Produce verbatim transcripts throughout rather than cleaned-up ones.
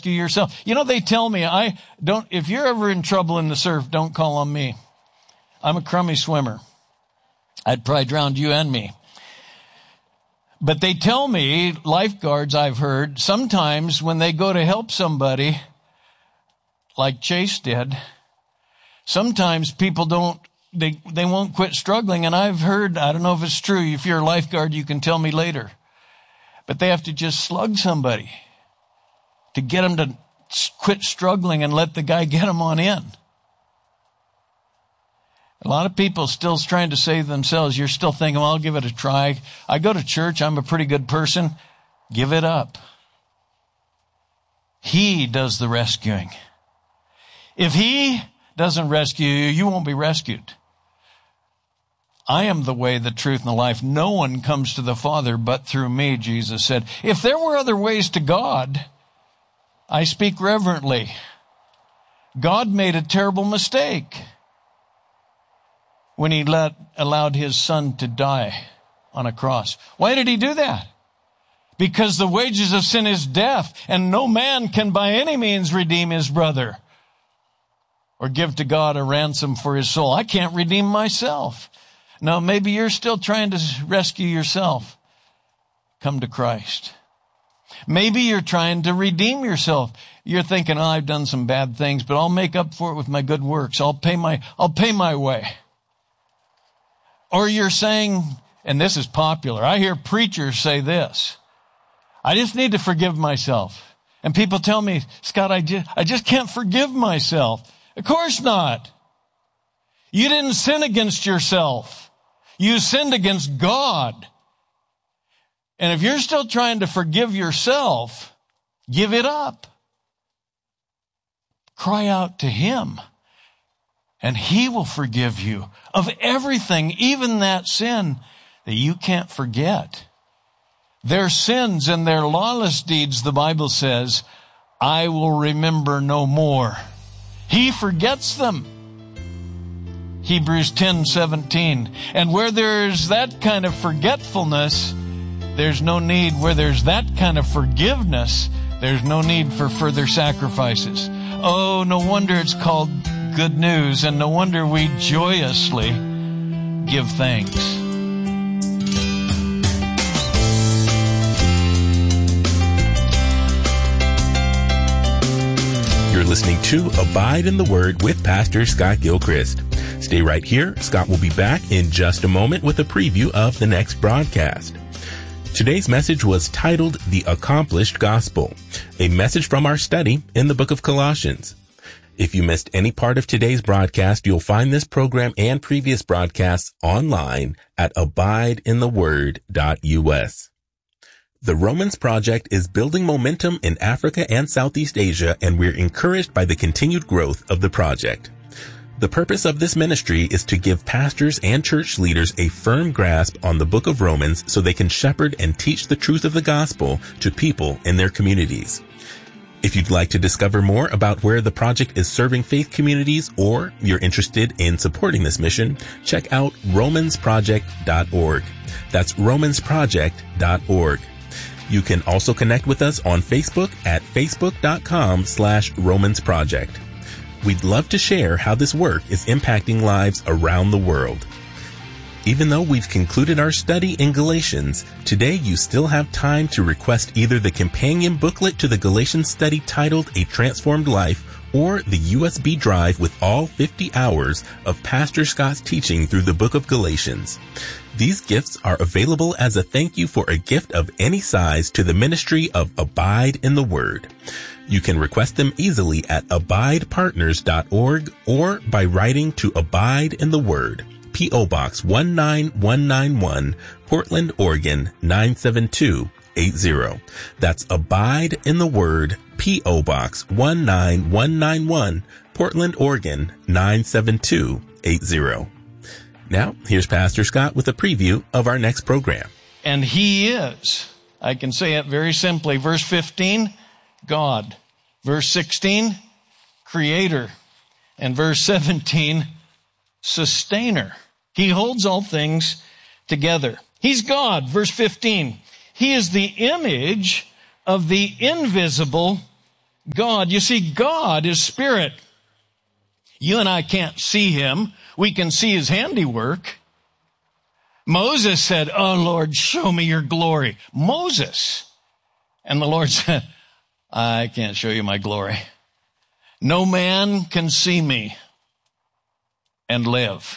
rescue yourself. You know, they tell me, I don't, if you're ever in trouble in the surf, don't call on me. I'm a crummy swimmer. I'd probably drown you and me. But they tell me, lifeguards I've heard, sometimes when they go to help somebody, like Chase did, sometimes people don't, they, they won't quit struggling. And I've heard, I don't know if it's true, if you're a lifeguard, you can tell me later. But they have to just slug somebody to get them to quit struggling and let the guy get them on in. A lot of people still trying to save themselves. You're still thinking, well, I'll give it a try. I go to church. I'm a pretty good person. Give it up. He does the rescuing. If he doesn't rescue you, you won't be rescued. I am the way, the truth, and the life. No one comes to the Father but through me, Jesus said. If there were other ways to God, I speak reverently. God made a terrible mistake when he let, allowed his son to die on a cross. Why did he do that? Because the wages of sin is death, and no man can by any means redeem his brother or give to God a ransom for his soul. I can't redeem myself. Now, maybe you're still trying to rescue yourself. Come to Christ. Maybe you're trying to redeem yourself. You're thinking, oh, I've done some bad things, but I'll make up for it with my good works. I'll pay my, I'll pay my way. Or you're saying, and this is popular, I hear preachers say this, I just need to forgive myself. And people tell me, Scott, I just, I just can't forgive myself. Of course not. You didn't sin against yourself. You sinned against God. And if you're still trying to forgive yourself, give it up. Cry out to him. And he will forgive you of everything, even that sin that you can't forget. Their sins and their lawless deeds, the Bible says, I will remember no more. He forgets them. Hebrews ten seventeen. And where there's that kind of forgetfulness, there's no need. Where there's that kind of forgiveness, there's no need for further sacrifices. Oh, no wonder it's called good news, and no wonder we joyously give thanks. You're listening to Abide in the Word with Pastor Scott Gilchrist. Stay right here. Scott will be back in just a moment with a preview of the next broadcast. Today's message was titled The Accomplished Gospel, a message from our study in the book of Colossians. If you missed any part of today's broadcast, you'll find this program and previous broadcasts online at abide in the word dot U S. The Romans Project is building momentum in Africa and Southeast Asia, and we're encouraged by the continued growth of the project. The purpose of this ministry is to give pastors and church leaders a firm grasp on the book of Romans so they can shepherd and teach the truth of the gospel to people in their communities. If you'd like to discover more about where the project is serving faith communities, or you're interested in supporting this mission, check out romans project dot org. That's romans project dot org. You can also connect with us on Facebook at facebook.com slash romansproject. We'd love to share how this work is impacting lives around the world. Even though we've concluded our study in Galatians, today you still have time to request either the companion booklet to the Galatians study titled A Transformed Life, or the U S B drive with all fifty hours of Pastor Scott's teaching through the book of Galatians. These gifts are available as a thank you for a gift of any size to the ministry of Abide in the Word. You can request them easily at abide partners dot org or by writing to Abide in the Word, P O Box one nine one nine one, Portland, Oregon nine seven two eight zero. That's Abide in the Word, P O Box one nine one nine one, Portland, Oregon nine seven two eight zero. Now, here's Pastor Scott with a preview of our next program. And he is, I can say it very simply, verse fifteen, God. Verse sixteen, Creator. And verse seventeen, Sustainer. He holds all things together. He's God. Verse fifteen, He is the image of the invisible God. You see, God is spirit. You and I can't see him. We can see his handiwork. Moses said, "Oh, Lord, show me your glory." Moses. And the Lord said, "I can't show you my glory. No man can see me and live.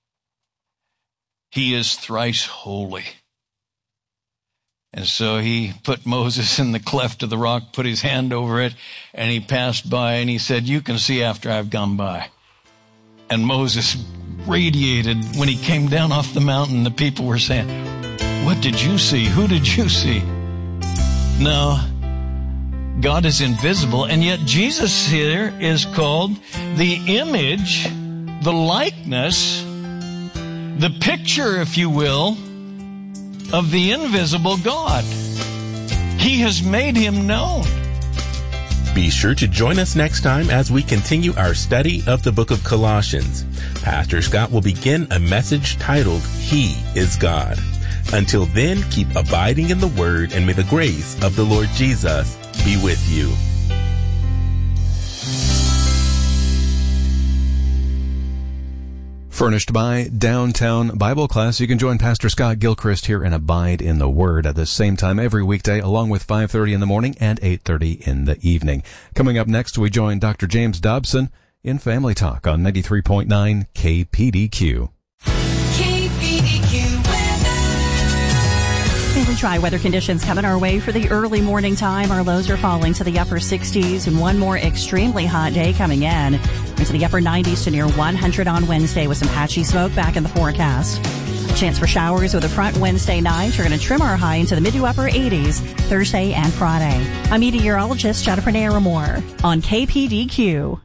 He is thrice holy." And so he put Moses in the cleft of the rock, put his hand over it, and he passed by, and he said, "You can see after I've gone by." And Moses radiated when he came down off the mountain. The people were saying, "What did you see? Who did you see?" No, God is invisible, and yet Jesus here is called the image, the likeness, the picture, if you will, of the invisible God. He has made him known. Be sure to join us next time as we continue our study of the book of Colossians. Pastor Scott will begin a message titled, He is God. Until then, keep abiding in the Word, and may the grace of the Lord Jesus be with you. Furnished by Downtown Bible Class. You can join Pastor Scott Gilchrist here and Abide in the Word at the same time every weekday, along with five thirty in the morning and eight thirty in the evening. Coming up next, we join Doctor James Dobson in Family Talk on ninety-three point nine K P D Q. Dry weather conditions coming our way for the early morning time. Our lows are falling to the upper sixties, and one more extremely hot day coming in into the upper nineties to near one hundred on Wednesday with some patchy smoke back in the forecast. A chance for showers with a front Wednesday night. We're going to trim our high into the mid to upper eighties Thursday and Friday. I'm meteorologist Jennifer Naramore on K P D Q.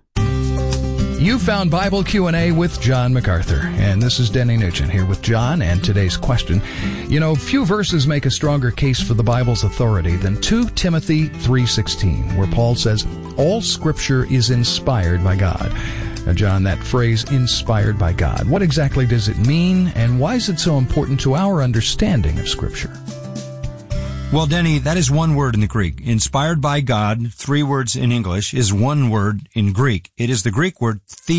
You found Bible Q and A with John MacArthur, and this is Denny Nugent here with John and today's question. You know, few verses make a stronger case for the Bible's authority than two Timothy three sixteen, where Paul says, all Scripture is inspired by God. Now, John, that phrase, inspired by God, what exactly does it mean, and why is it so important to our understanding of Scripture? Well, Denny, that is one word in the Greek. Inspired by God, three words in English, is one word in Greek. It is the Greek word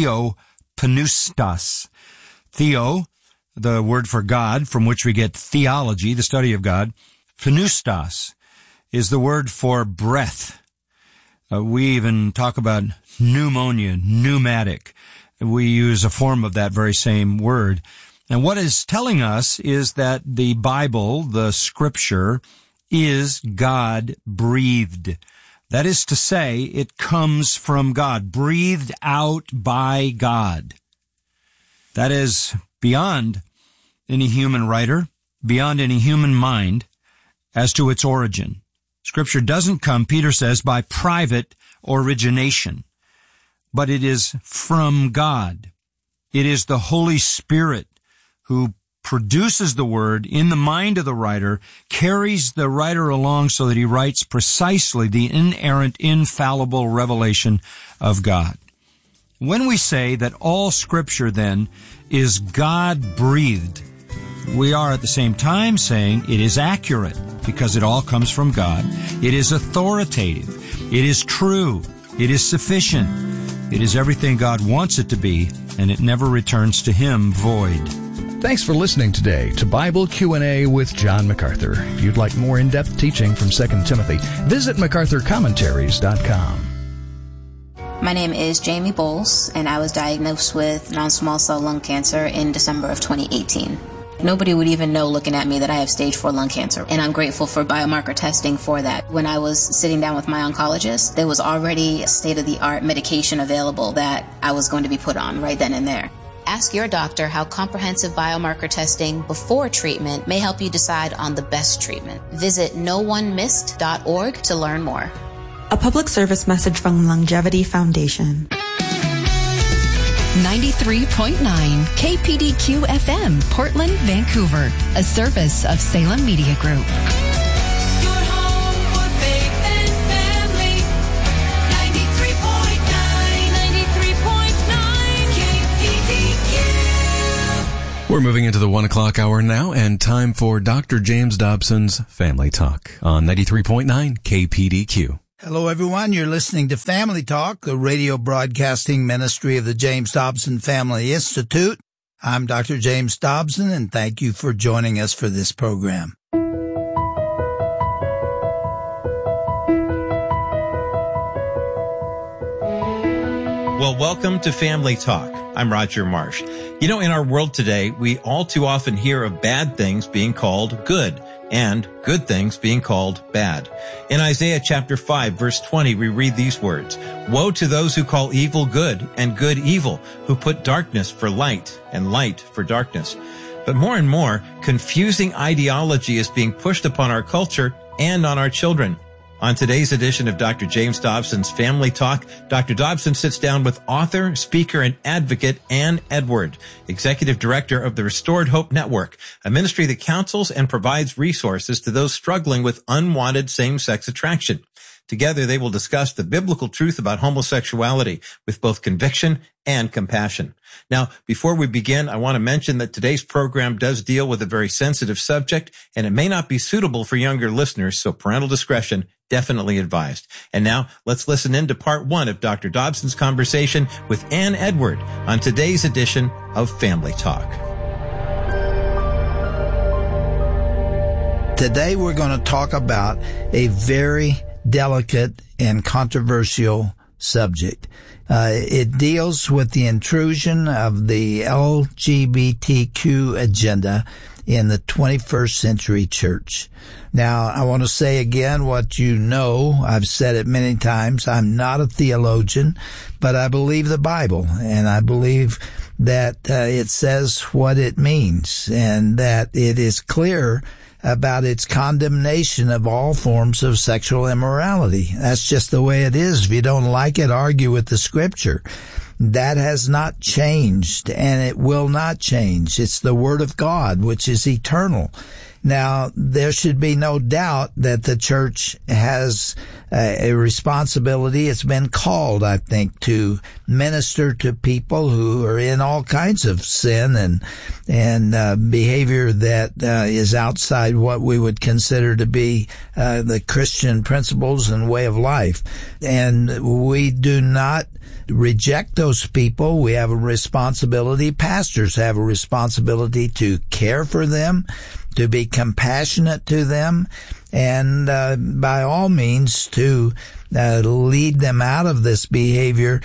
theopneustos. Theo, the word for God, from which we get theology, the study of God. Pneustos is the word for breath. Uh, we even talk about pneumonia, pneumatic. We use a form of that very same word. And what it's telling us is that the Bible, the Scripture, is God-breathed. That is to say, it comes from God, breathed out by God. That is beyond any human writer, beyond any human mind, as to its origin. Scripture doesn't come, Peter says, by private origination, but it is from God. It is the Holy Spirit who produces the word in the mind of the writer, carries the writer along so that he writes precisely the inerrant, infallible revelation of God. When we say that all Scripture, then, is God-breathed, we are at the same time saying it is accurate because it all comes from God. It is authoritative. It is true. It is sufficient. It is everything God wants it to be, and it never returns to Him void. Thanks for listening today to Bible Q and A with John MacArthur. If you'd like more in-depth teaching from Second Timothy, visit macarthur commentaries dot com. My name is Jamie Bowles, and I was diagnosed with non-small cell lung cancer in December of twenty eighteen. Nobody would even know looking at me that I have stage four lung cancer, and I'm grateful for biomarker testing for that. When I was sitting down with my oncologist, there was already state-of-the-art medication available that I was going to be put on right then and there. Ask your doctor how comprehensive biomarker testing before treatment may help you decide on the best treatment. Visit no one missed dot org to learn more. A public service message from Longevity Foundation. ninety-three point nine K P D Q F M, Portland, Vancouver, a service of Salem Media Group. We're moving into the one o'clock hour now, and time for Doctor James Dobson's Family Talk on ninety-three point nine K P D Q. Hello, everyone. You're listening to Family Talk, the radio broadcasting ministry of the James Dobson Family Institute. I'm Doctor James Dobson, and thank you for joining us for this program. Well, welcome to Family Talk. I'm Roger Marsh. You know, in our world today, we all too often hear of bad things being called good and good things being called bad. In Isaiah chapter five, verse twenty, we read these words, "Woe to those who call evil good and good evil, who put darkness for light and light for darkness." But more and more, confusing ideology is being pushed upon our culture and on our children. On today's edition of Doctor James Dobson's Family Talk, Doctor Dobson sits down with author, speaker, and advocate Ann Edward, Executive Director of the Restored Hope Network, a ministry that counsels and provides resources to those struggling with unwanted same-sex attraction. Together, they will discuss the biblical truth about homosexuality with both conviction and compassion. Now, before we begin, I want to mention that today's program does deal with a very sensitive subject, and it may not be suitable for younger listeners, so parental discretion definitely advised. And now, let's listen in to part one of Doctor Dobson's conversation with Ann Edward on today's edition of Family Talk. Today, we're going to talk about a very delicate and controversial subject. Uh, it deals with the intrusion of the L G B T Q agenda in the twenty-first century church. Now, I want to say again what you know. I've said it many times. I'm not a theologian, but I believe the Bible, and I believe that uh, it says what it means, and that it is clear about its condemnation of all forms of sexual immorality. That's just the way it is. If you don't like it, argue with the Scripture. That has not changed, and it will not change. It's the Word of God, which is eternal. Now, there should be no doubt that the church has a, a responsibility. It's been called, I think, to minister to people who are in all kinds of sin and and uh, behavior that uh, is outside what we would consider to be uh, the Christian principles and way of life. And we do not reject those people. We have a responsibility. Pastors have a responsibility to care for them, to be compassionate to them, and uh, by all means to uh, lead them out of this behavior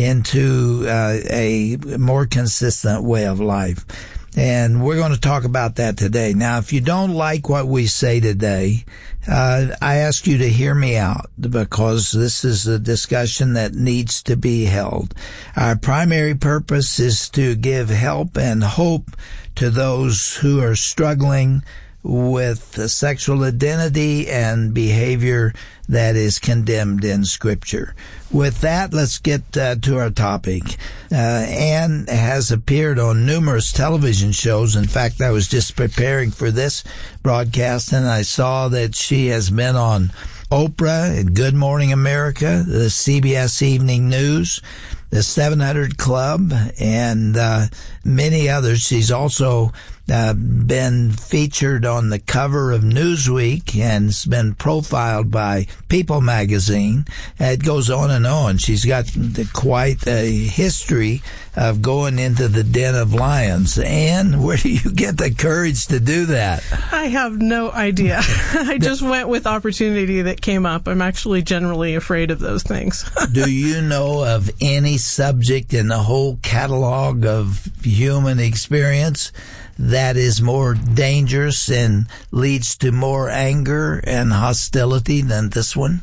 into uh, a more consistent way of life. And we're going to talk about that today. Now, if you don't like what we say today, uh, I ask you to hear me out, because this is a discussion that needs to be held. Our primary purpose is to give help and hope to those who are struggling with sexual identity and behavior that is condemned in Scripture. With that, let's get uh, to our topic. Uh, Ann has appeared on numerous television shows. In fact, I was just preparing for this broadcast, and I saw that she has been on Oprah and Good Morning America, the C B S Evening News, the seven hundred Club, and uh, many others. She's also uh, been featured on the cover of Newsweek and has been profiled by People magazine. It goes on and on. She's got the, quite a history of going into the den of lions. Ann, where do you get the courage to do that? I have no idea. I just went with opportunity that came up. I'm actually generally afraid of those things. Do you know of any subject in the whole catalog of human experience that is more dangerous and leads to more anger and hostility than this one?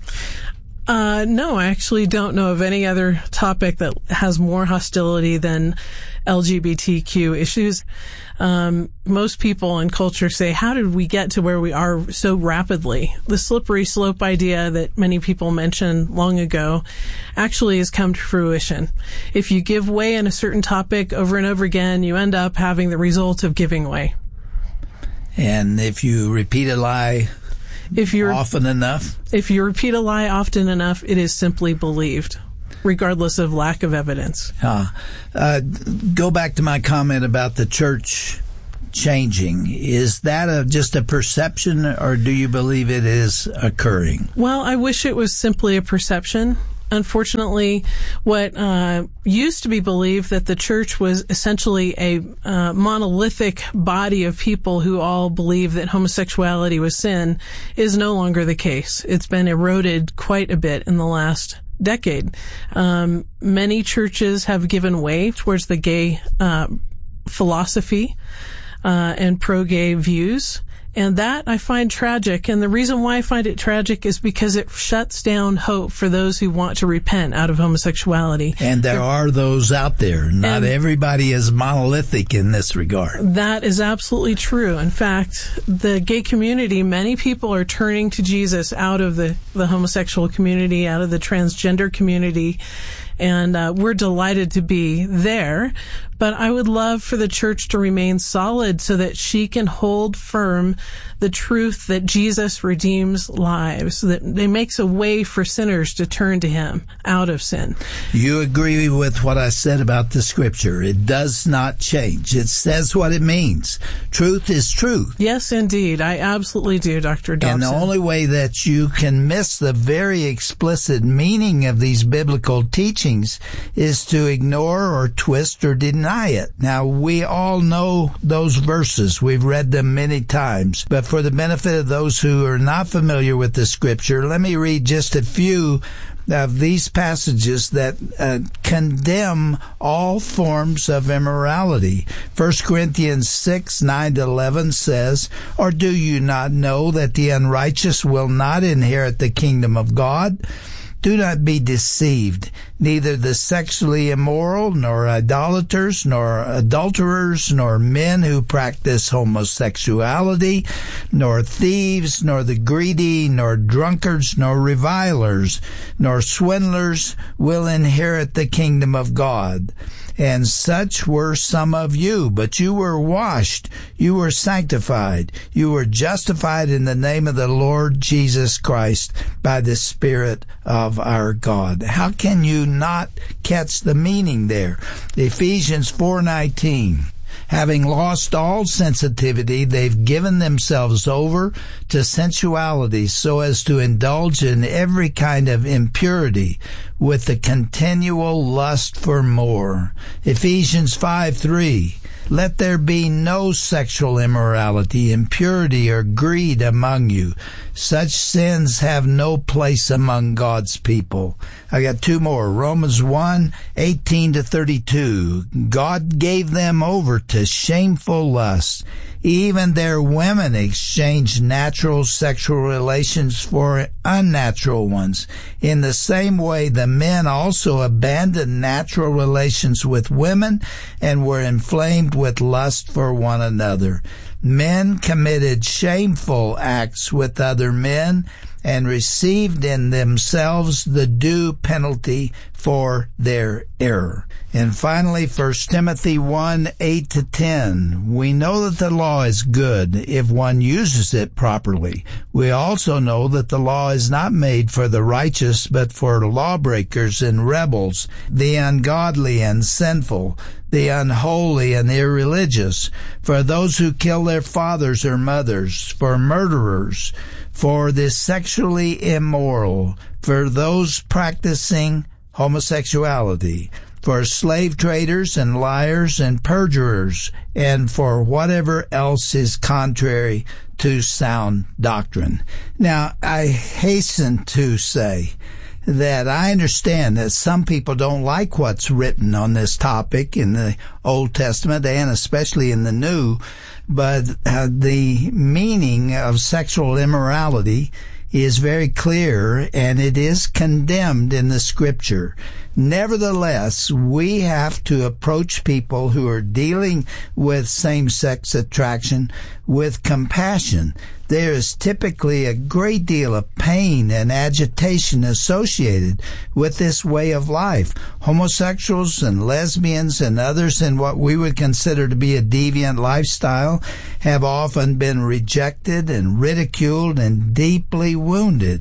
Uh, no, I actually don't know of any other topic that has more hostility than L G B T Q issues. Um, most people in culture say, how did we get to where we are so rapidly? The slippery slope idea that many people mentioned long ago actually has come to fruition. If you give way in a certain topic over and over again, you end up having the result of giving way. And if you repeat a lie if you're, often enough? If you repeat a lie often enough, it is simply believed, regardless of lack of evidence. Uh, uh, go back to my comment about the church changing. Is that a, just a perception, or do you believe it is occurring? Well, I wish it was simply a perception. Unfortunately, what uh, used to be believed that the church was essentially a uh, monolithic body of people who all believe that homosexuality was sin is no longer the case. It's been eroded quite a bit in the last decade. Um, many churches have given way towards the gay uh, philosophy uh, and pro-gay views. And that I find tragic. And the reason why I find it tragic is because it shuts down hope for those who want to repent out of homosexuality. And there are those out there. Not and everybody is monolithic in this regard. That is absolutely true. In fact, the gay community, many people are turning to Jesus out of the, the homosexual community, out of the transgender community. And uh, we're delighted to be there. But I would love for the church to remain solid so that she can hold firm the truth that Jesus redeems lives, that it makes a way for sinners to turn to him out of sin. You agree with what I said about the scripture. It does not change. It says what it means. Truth is truth. Yes, indeed. I absolutely do, Doctor Dobson. And the only way that you can miss the very explicit meaning of these biblical teachings is to ignore or twist or deny it. Now, we all know those verses. We've read them many times. But for the benefit of those who are not familiar with the scripture, let me read just a few of these passages that uh, condemn all forms of immorality. First Corinthians six, nine to eleven says, "Or do you not know that the unrighteous will not inherit the kingdom of God? Do not be deceived. Neither the sexually immoral, nor idolaters, nor adulterers, nor men who practice homosexuality, nor thieves, nor the greedy, nor drunkards, nor revilers, nor swindlers will inherit the kingdom of God. And such were some of you, but you were washed, you were sanctified, you were justified in the name of the Lord Jesus Christ by the Spirit of our God." How can you not catch the meaning there? Ephesians four nineteen. Having lost all sensitivity, they've given themselves over to sensuality so as to indulge in every kind of impurity with the continual lust for more. Ephesians five three. Let there be no sexual immorality, impurity, or greed among you. Such sins have no place among God's people. I got two more. Romans one, eighteen to thirty-two. God gave them over to shameful lust. Even their women exchanged natural sexual relations for unnatural ones. In the same way, the men also abandoned natural relations with women and were inflamed with lust for one another. Men committed shameful acts with other men and received in themselves the due penalty for their error. And finally, First Timothy one, eight to ten. We know that the law is good if one uses it properly. We also know that the law is not made for the righteous, but for lawbreakers and rebels, the ungodly and sinful, the unholy and irreligious, for those who kill their fathers or mothers, for murderers, for the sexually immoral, for those practicing homosexuality, for slave traders and liars and perjurers, and for whatever else is contrary to sound doctrine. Now, I hasten to say that I understand that some people don't like what's written on this topic in the Old Testament and especially in the New, but uh, the meaning of sexual immorality is very clear, and it is condemned in the Scripture. Nevertheless, we have to approach people who are dealing with same-sex attraction with compassion. There is typically a great deal of pain and agitation associated with this way of life. Homosexuals and lesbians and others in what we would consider to be a deviant lifestyle have often been rejected and ridiculed and deeply wounded.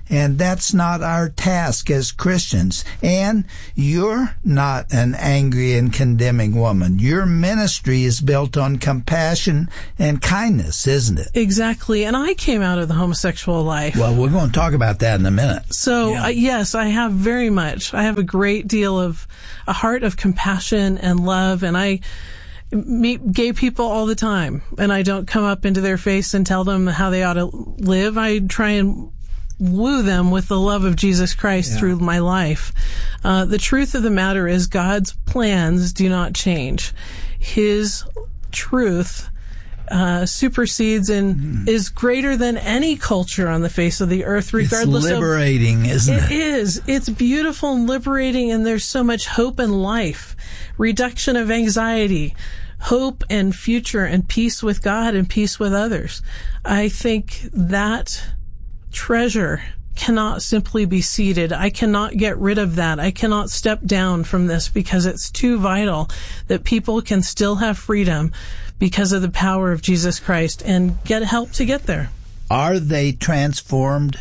And that's not our task as Christians. And you're not an angry and condemning woman. Your ministry is built on compassion and kindness, isn't it? Exactly. And I came out of the homosexual life. Well, we're going to talk about that in a minute. So, yeah. uh, yes, I have very much. I have a great deal of a heart of compassion and love, and I meet gay people all the time, and I don't come up into their face and tell them how they ought to live. I try and woo them with the love of Jesus Christ yeah. through my life. Uh, the truth of the matter is God's plans do not change. His truth uh, supersedes and mm. is greater than any culture on the face of the earth, regardless it's liberating, of... isn't it? It is. It's beautiful and liberating, and there's so much hope in life. Reduction of anxiety, hope and future and peace with God and peace with others. I think that treasure cannot simply be seeded. I cannot get rid of that. I cannot step down from this because it's too vital that people can still have freedom because of the power of Jesus Christ and get help to get there. Are they transformed?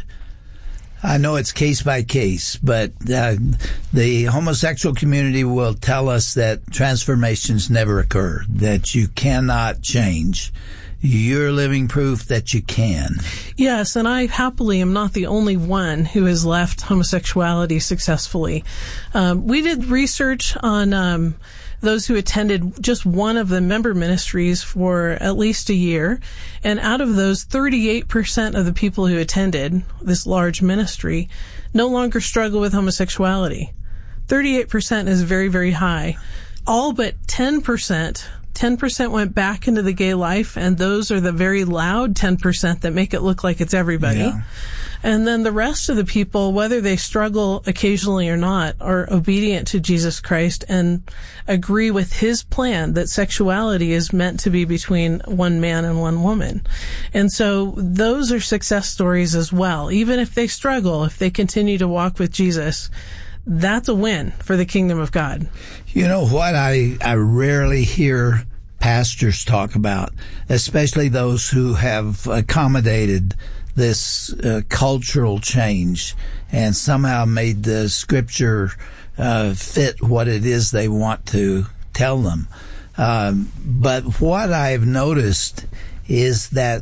I know it's case by case, but uh, the homosexual community will tell us that transformations never occur, that you cannot change. You're living proof that you can. Yes, and I happily am not the only one who has left homosexuality successfully. Um, we did research on um, those who attended just one of the member ministries for at least a year, and out of those, thirty-eight percent of the people who attended this large ministry no longer struggle with homosexuality. thirty-eight percent is very, very high. All but ten percent ten percent went back into the gay life, and those are the very loud ten percent that make it look like it's everybody. Yeah. And then the rest of the people, whether they struggle occasionally or not, are obedient to Jesus Christ and agree with his plan that sexuality is meant to be between one man and one woman. And so those are success stories as well. Even if they struggle, if they continue to walk with Jesus, that's a win for the kingdom of God. You know what I, I rarely hear pastors talk about, especially those who have accommodated this uh, cultural change and somehow made the scripture uh, fit what it is they want to tell them. Um, but what I've noticed is that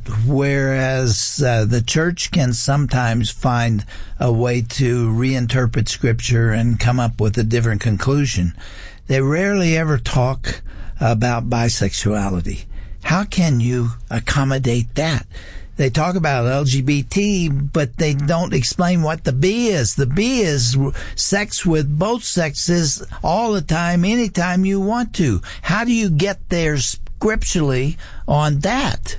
whereas uh, the church can sometimes find a way to reinterpret scripture and come up with a different conclusion, they rarely ever talk about bisexuality. How can you accommodate that? They talk about L G B T, but they don't explain what the B is. The B is sex with both sexes all the time, anytime you want to. How do you get there scripturally on that?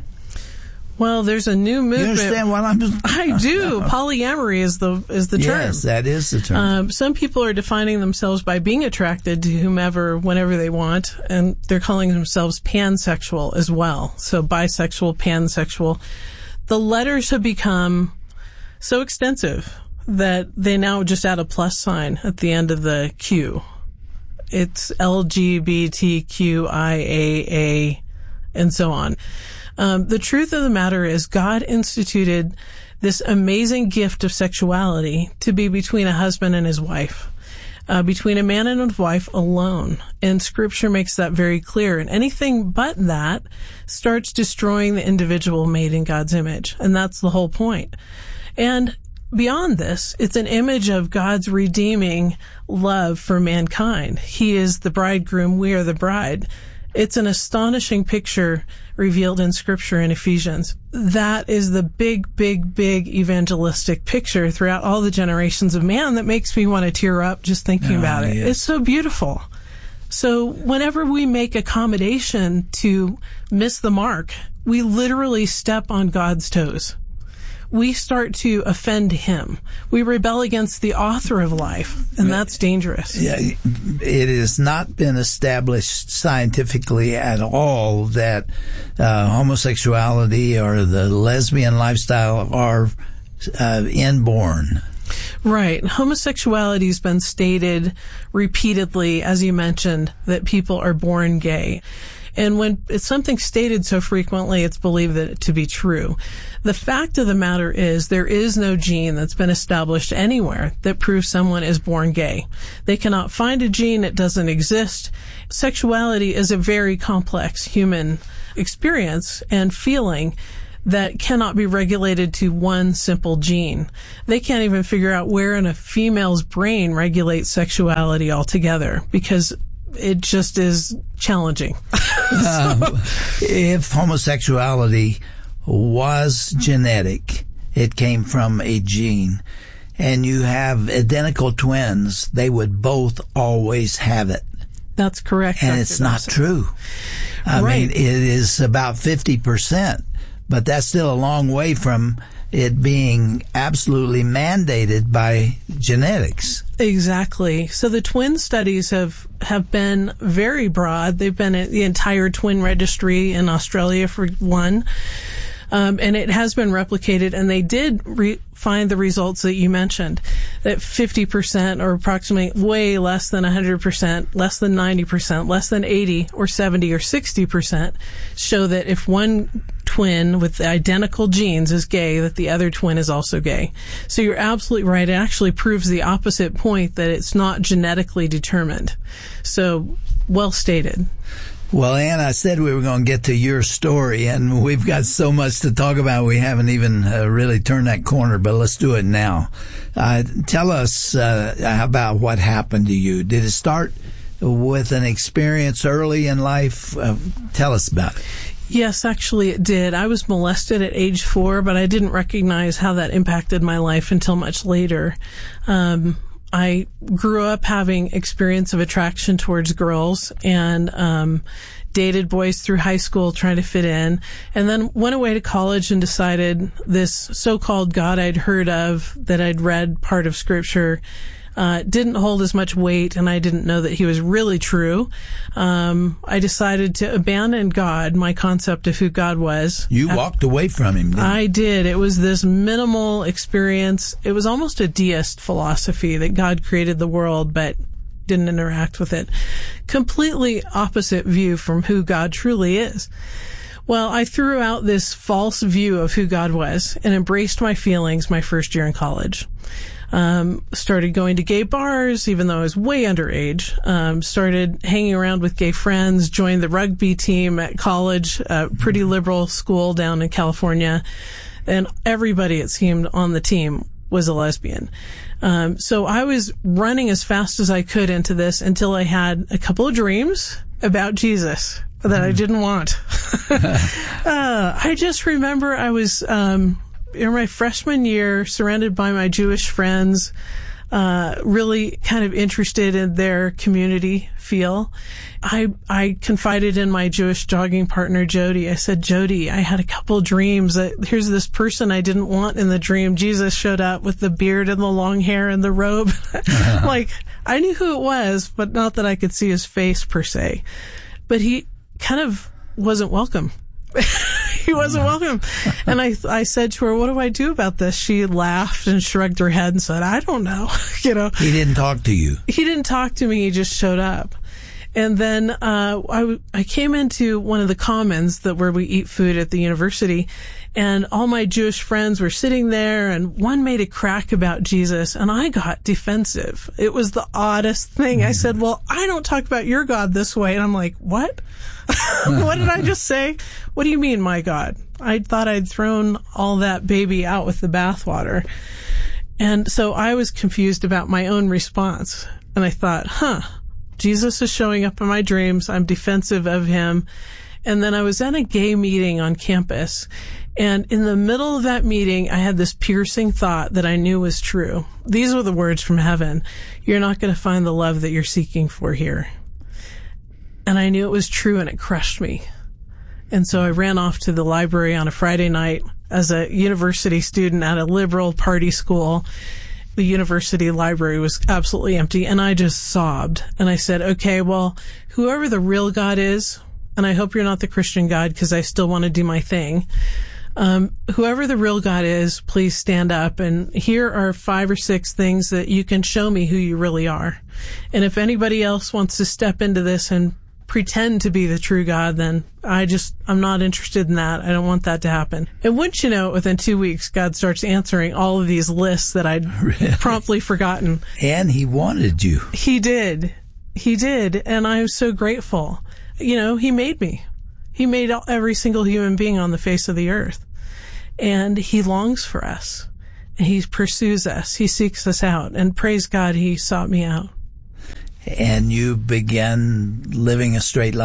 Well, there's a new movement. You understand what I'm... I do. Polyamory is the is the term. Yes, that is the term. Um, some people are defining themselves by being attracted to whomever, whenever they want, and they're calling themselves pansexual as well. So bisexual, pansexual. The letters have become so extensive that they now just add a plus sign at the end of the Q. It's L G B T Q I A A and so on. Um, the truth of the matter is God instituted this amazing gift of sexuality to be between a husband and his wife, uh, between a man and a wife alone. And scripture makes that very clear. And anything but that starts destroying the individual made in God's image. And that's the whole point. And beyond this, it's an image of God's redeeming love for mankind. He is the bridegroom. We are the bride. It's an astonishing picture revealed in Scripture in Ephesians. That is the big, big, big evangelistic picture throughout all the generations of man that makes me want to tear up just thinking oh, about it. Yes. It's so beautiful. So whenever we make accommodation to miss the mark, we literally step on God's toes. We start to offend him. We rebel against the author of life, and that's dangerous. Yeah, it has not been established scientifically at all that uh, homosexuality or the lesbian lifestyle are uh, inborn. Right. Homosexuality has been stated repeatedly, as you mentioned, that people are born gay. And when it's something stated so frequently, it's believed that to be true. The fact of the matter is there is no gene that's been established anywhere that proves someone is born gay. They cannot find a gene. It doesn't exist. Sexuality is a very complex human experience and feeling that cannot be regulated to one simple gene. They can't even figure out where in a female's brain regulates sexuality altogether because it just is challenging. um, if homosexuality was genetic, it came from a gene, and you have identical twins, they would both always have it. That's correct. And Doctor it's not Dawson. true. I Right. mean, it is about fifty percent, but that's still a long way from it being absolutely mandated by genetics. Exactly. So the twin studies have, have been very broad. They've been at the entire twin registry in Australia for one. Um, and it has been replicated, and they did re- find the results that you mentioned, that fifty percent or approximately way less than one hundred percent, less than ninety percent, less than eighty or seventy or sixty percent show that if one twin with the identical genes is gay, that the other twin is also gay. So you're absolutely right. It actually proves the opposite point, that it's not genetically determined. So well stated. Well, Ann, I said we were going to get to your story, and we've got so much to talk about. We haven't even uh, really turned that corner, but let's do it now. Uh, tell us uh, about what happened to you. Did it start with an experience early in life? Uh, tell us about it. Yes, actually it did. I was molested at age four, but I didn't recognize how that impacted my life until much later. Um, I grew up having experience of attraction towards girls and um, dated boys through high school trying to fit in, and then went away to college and decided this so-called God I'd heard of, that I'd read part of Scripture, uh, didn't hold as much weight, and I didn't know that he was really true. Um, I decided to abandon God, my concept of who God was. You walked away from him, didn't you? I did. It was this minimal experience. It was almost a deist philosophy that God created the world, but didn't interact with it. Completely opposite view from who God truly is. Well, I threw out this false view of who God was and embraced my feelings my first year in college. Um, started going to gay bars, even though I was way underage. Um, started hanging around with gay friends, joined the rugby team at college, a pretty liberal school down in California. And everybody, it seemed, on the team was a lesbian. Um, so I was running as fast as I could into this until I had a couple of dreams about Jesus that I didn't want. uh, I just remember I was, um, in my freshman year, surrounded by my Jewish friends, uh, really kind of interested in their community feel. I, I confided in my Jewish jogging partner, Jody. I said, Jody, I had a couple dreams that here's this person I didn't want in the dream. Jesus showed up with the beard and the long hair and the robe. Like, I knew who it was, but not that I could see his face per se. But he kind of wasn't welcome. He wasn't welcome. And I, I said to her, what do I do about this? She laughed and shrugged her head and said, I don't know. You know, he didn't talk to you. He didn't talk to me. He just showed up. And then, uh, I, I came into one of the commons that where we eat food at the university, and all my Jewish friends were sitting there, and one made a crack about Jesus, and I got defensive. It was the oddest thing. I said, well, I don't talk about your God this way. And I'm like, what? What did I just say? What do you mean, my God? I thought I'd thrown all that baby out with the bathwater. And so I was confused about my own response. And I thought, huh, Jesus is showing up in my dreams. I'm defensive of him. And then I was at a gay meeting on campus. And in the middle of that meeting, I had this piercing thought that I knew was true. These were the words from heaven. You're not going to find the love that you're seeking for here. And I knew it was true, and it crushed me. And so I ran off to the library on a Friday night as a university student at a liberal party school. The university library was absolutely empty, and I just sobbed. And I said, okay, well, whoever the real God is, and I hope you're not the Christian God because I still want to do my thing, Um, whoever the real God is, please stand up. And here are five or six things that you can show me who you really are. And if anybody else wants to step into this and pretend to be the true God, then I just, I'm not interested in that. I don't want that to happen. And wouldn't you know, within two weeks, God starts answering all of these lists that I'd really? promptly forgotten. And he wanted you. He did. He did. And I'm so grateful. You know, he made me. He made every single human being on the face of the earth. And he longs for us. And he pursues us. He seeks us out. And praise God, he sought me out. And you began living a straight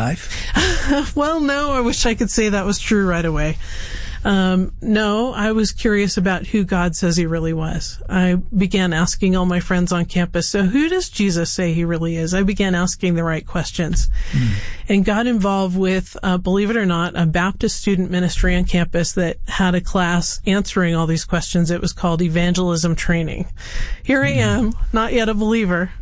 life? Well, no, I wish I could say that was true right away. Um, no, I was curious about who God says he really was. I began asking all my friends on campus, so who does Jesus say he really is? I began asking the right questions. Mm. And got involved with, uh, believe it or not, a Baptist student ministry on campus that had a class answering all these questions. It was called Evangelism Training. Here I am, not yet a believer,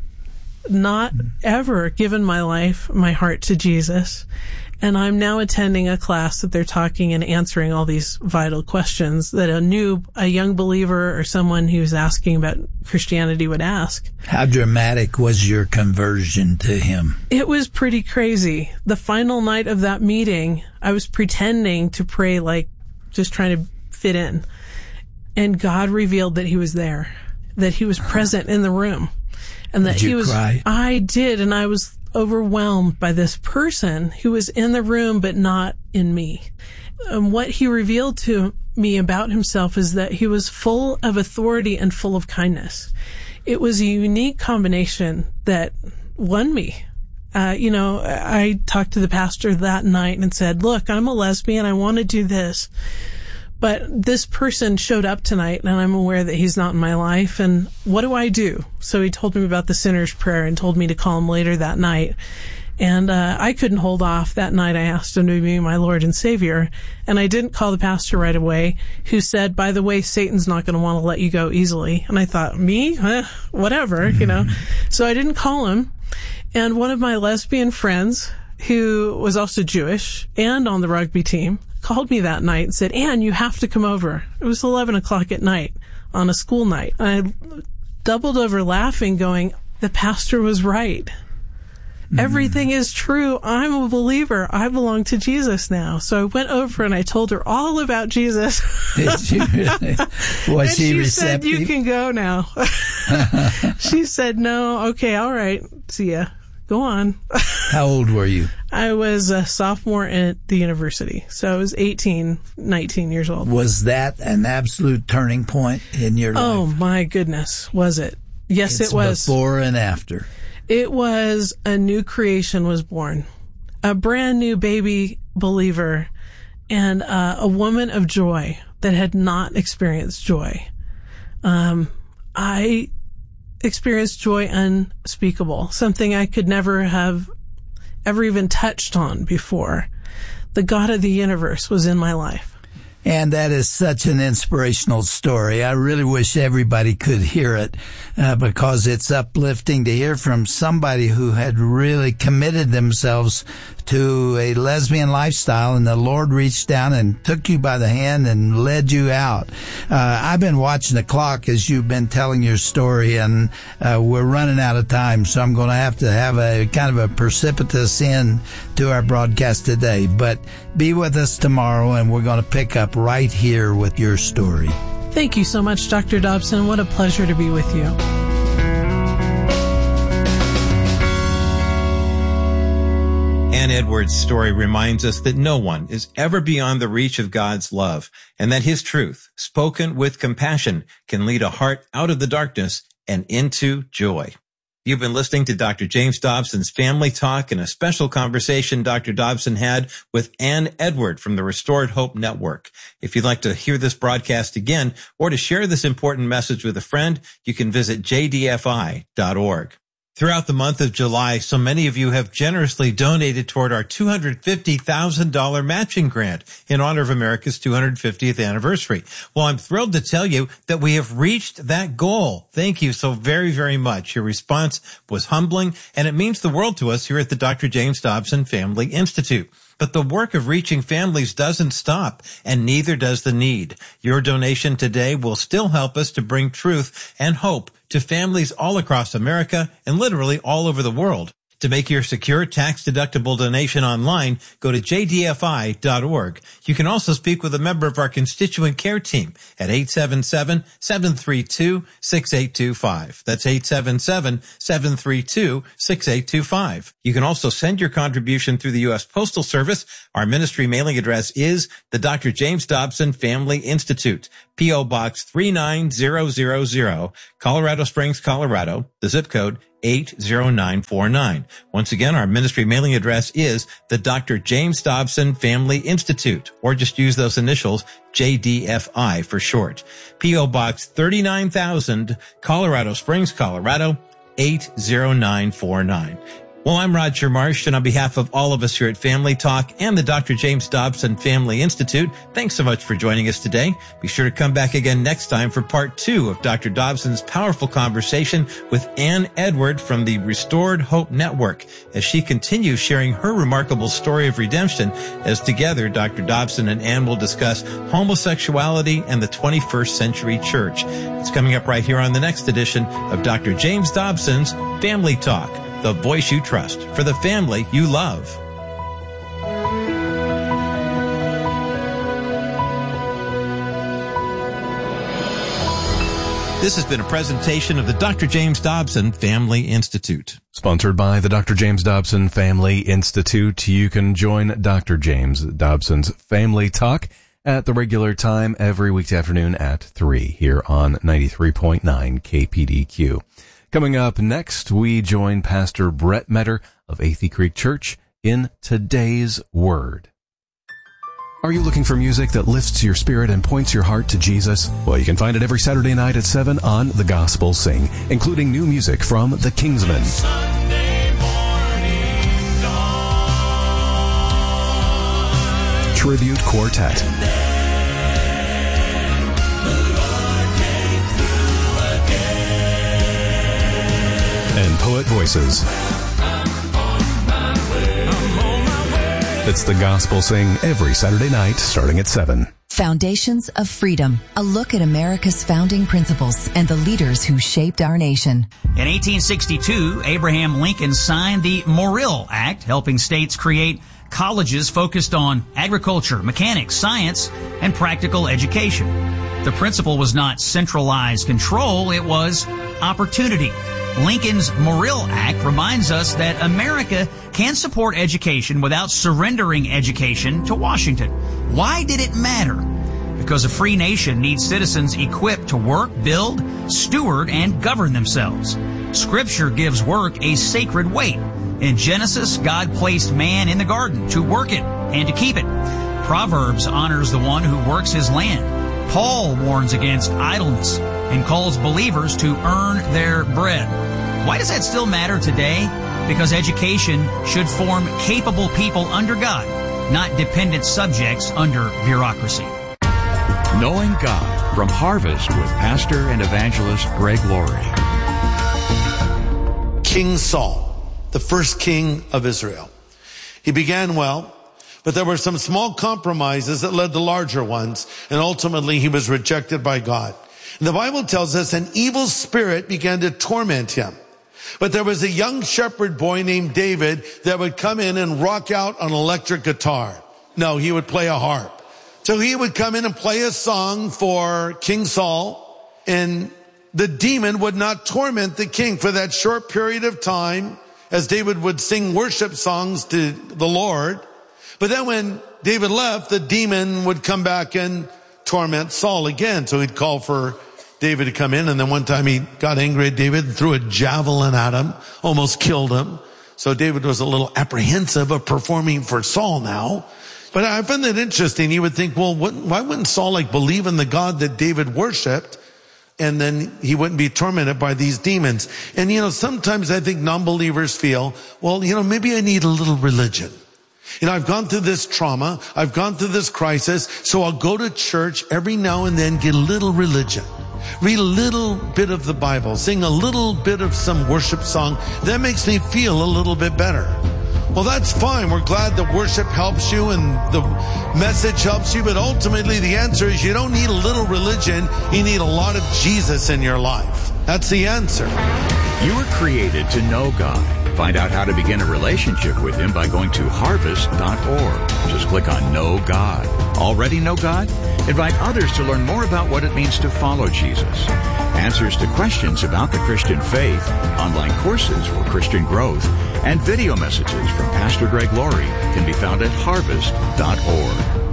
not ever given my life, my heart to Jesus. And I'm now attending a class that they're talking and answering all these vital questions that a new, a young believer or someone who's asking about Christianity would ask. How dramatic was your conversion to him? It was pretty crazy. The final night of that meeting, I was pretending to pray, like just trying to fit in. And God revealed that he was there, that he was present in the room. And that did you he was, cry? I did, and I was overwhelmed by this person who was in the room, but not in me. And what he revealed to me about himself is that he was full of authority and full of kindness. It was a unique combination that won me. Uh, you know, I talked to the pastor that night and said, look, I'm a lesbian. I want to do this. But this person showed up tonight, and I'm aware that he's not in my life, and what do I do? So he told me about the sinner's prayer and told me to call him later that night. And uh, I couldn't hold off. That night I asked him to be my Lord and Savior, and I didn't call the pastor right away, who said, by the way, Satan's not going to want to let you go easily. And I thought, me? Eh, whatever, you know. So I didn't call him. And one of my lesbian friends, who was also Jewish and on the rugby team, called me that night and said, Ann, you have to come over. It was eleven o'clock at night on a school night. I doubled over laughing, going, the pastor was right. Mm. Everything is true. I'm a believer. I belong to Jesus now. So I went over and I told her all about Jesus. Did she really? Was and she, she receptive? said, you can go now. She said, no, okay, all right. See ya. Go on. How old were you? I was a sophomore at the university. So I was eighteen, nineteen years old. Was that an absolute turning point in your life? Oh, my goodness. Was it? Yes, it's it was. Before and after. It was a new creation was born. A brand new baby believer and uh, a woman of joy that had not experienced joy. Um, I experienced joy unspeakable, something I could never have ever even touched on before. The God of the universe was in my life. And that is such an inspirational story. I really wish everybody could hear it uh, because it's uplifting to hear from somebody who had really committed themselves to a lesbian lifestyle, and the Lord reached down and took you by the hand and led you out. Uh, I've been watching the clock as you've been telling your story, and uh, we're running out of time, so I'm going to have to have a kind of a precipitous end to our broadcast today. But be with us tomorrow, and we're going to pick up right here with your story. Thank you so much, Doctor Dobson. What a pleasure to be with you. Ann Edwards' story reminds us that no one is ever beyond the reach of God's love, and that his truth, spoken with compassion, can lead a heart out of the darkness and into joy. You've been listening to Doctor James Dobson's Family Talk and a special conversation Doctor Dobson had with Ann Edward from the Restored Hope Network. If you'd like to hear this broadcast again or to share this important message with a friend, you can visit j d f i dot org. Throughout the month of July, so many of you have generously donated toward our two hundred fifty thousand dollars matching grant in honor of America's two hundred fiftieth anniversary. Well, I'm thrilled to tell you that we have reached that goal. Thank you so very, very much. Your response was humbling, and it means the world to us here at the Doctor James Dobson Family Institute. But the work of reaching families doesn't stop, and neither does the need. Your donation today will still help us to bring truth and hope to families all across America and literally all over the world. To make your secure, tax-deductible donation online, go to j d f i dot org. You can also speak with a member of our constituent care team at eight seven seven, seven three two, six eight two five. That's eight seven seven, seven three two, six eight two five. You can also send your contribution through the U S Postal Service. Our ministry mailing address is the Doctor James Dobson Family Institute, P O. Box three nine zero zero zero, Colorado Springs, Colorado, the zip code eight zero nine four nine. Once again, our ministry mailing address is the Doctor James Dobson Family Institute, or just use those initials, J D F I for short. P O. Box thirty-nine thousand, Colorado Springs, Colorado, eight zero nine four nine. Well, I'm Roger Marsh, and on behalf of all of us here at Family Talk and the Doctor James Dobson Family Institute, thanks so much for joining us today. Be sure to come back again next time for part two of Doctor Dobson's powerful conversation with Ann Edward from the Restored Hope Network, as she continues sharing her remarkable story of redemption, as together Doctor Dobson and Ann will discuss homosexuality and the twenty-first century church. It's coming up right here on the next edition of Doctor James Dobson's Family Talk, the voice you trust for the family you love. This has been a presentation of the Doctor James Dobson Family Institute. Sponsored by the Doctor James Dobson Family Institute. You can join Doctor James Dobson's Family Talk at the regular time every weekday afternoon at three here on ninety-three point nine K P D Q. Coming up next, we join Pastor Brett Metter of Athey Creek Church in Today's Word. Are you looking for music that lifts your spirit and points your heart to Jesus? Well, you can find it every Saturday night at seven on The Gospel Sing, including new music from The Kingsmen, Tribute Quartet, and Poet Voices. It's The Gospel Sing every Saturday night starting at seven. Foundations of Freedom, a look at America's founding principles and the leaders who shaped our nation. In eighteen sixty-two, Abraham Lincoln signed the Morrill Act, helping states create colleges focused on agriculture, mechanics, science, and practical education. The principle was not centralized control, it was opportunity. Lincoln's Morrill Act reminds us that America can support education without surrendering education to Washington. Why did it matter? Because a free nation needs citizens equipped to work, build, steward, and govern themselves. Scripture gives work a sacred weight. In Genesis, God placed man in the garden to work it and to keep it. Proverbs honors the one who works his land. Paul warns against idleness and calls believers to earn their bread. Why does that still matter today? Because education should form capable people under God, not dependent subjects under bureaucracy. Knowing God from Harvest with Pastor and Evangelist Greg Laurie. King Saul, the first king of Israel. He began well, but there were some small compromises that led to larger ones, and ultimately he was rejected by God. And the Bible tells us an evil spirit began to torment him. But there was a young shepherd boy named David that would come in and rock out on electric guitar. No, he would play a harp. So he would come in and play a song for King Saul, and the demon would not torment the king for that short period of time as David would sing worship songs to the Lord. But then when David left, the demon would come back and torment Saul again. So he'd call for David to come in, and then one time he got angry at David and threw a javelin at him, almost killed him. So David was a little apprehensive of performing for Saul now. But I find that interesting. You would think, well, what, why wouldn't Saul like believe in the God that David worshiped? and then he wouldn't be tormented by these demons. And you know, sometimes I think non-believers feel, well, you know, maybe I need a little religion. You know, I've gone through this trauma, I've gone through this crisis, so I'll go to church every now and then, get a little religion. Read a little bit of the Bible, sing a little bit of some worship song. That makes me feel a little bit better. Well, that's fine. We're glad that worship helps you and the message helps you, but ultimately the answer is you don't need a little religion. You need a lot of Jesus in your life. That's the answer. You were created to know God. Find out how to begin a relationship with Him by going to harvest dot org. Just click on Know God. Already know God? Invite others to learn more about what it means to follow Jesus. Answers to questions about the Christian faith, online courses for Christian growth, and video messages from Pastor Greg Laurie can be found at harvest dot org.